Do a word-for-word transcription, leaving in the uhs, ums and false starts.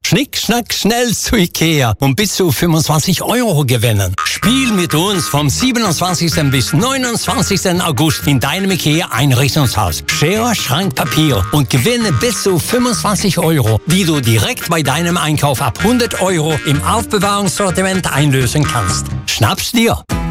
Schnick, schnack, schnell zu Ikea und bis zu fünfundzwanzig Euro gewinnen. Spiel mit uns vom siebenundzwanzigsten bis neunundzwanzigsten August in deinem Ikea-Einrichtungshaus. Schere, Schrank, Papier und gewinne bis zu fünfundzwanzig Euro, die du direkt bei deinem Einkauf ab hundert Euro im Aufbewahrungssortiment einlösen kannst. Schnapp's dir!